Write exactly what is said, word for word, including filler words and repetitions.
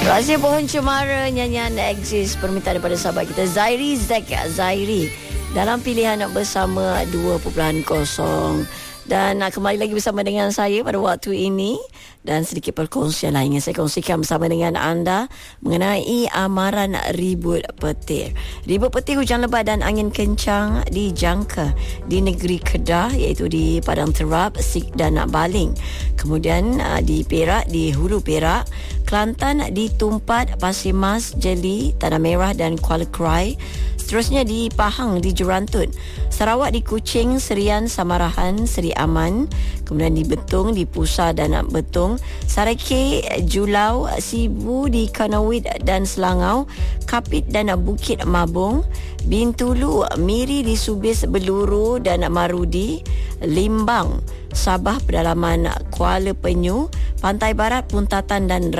Rahsia Pohon Cemara, nyanyian Exist, permintaan daripada sahabat kita Zairi Zek Zairi dalam pilihan bersama dua perpuluhan kosong. Dan uh, kembali lagi bersama dengan saya pada waktu ini. Dan sedikit perkongsian lah ingin saya kongsikan bersama dengan anda mengenai amaran ribut petir. Ribut petir, hujan lebat dan angin kencang dijangka di negeri Kedah, iaitu di Padang Terap, Sik dan Baling. Kemudian uh, di Perak, di Hulu Perak, Kelantan, di Tumpat, Pasir Mas, Jeli, Tanah Merah dan Kuala Krai. Seterusnya di Pahang, di Jerantut, Sarawak, di Kuching, Serian, Samarahan, Seri Aman. Kemudian di Betung, di Pusa dan Betung, Sarake, Julau, Sibu, di Kanawit dan Selangau, Kapit dan Bukit Mabung, Bintulu, Miri, di Subis, Beluru dan Marudi, Limbang, Sabah, pedalaman Kuala Penyu, Pantai Barat, Puntatan dan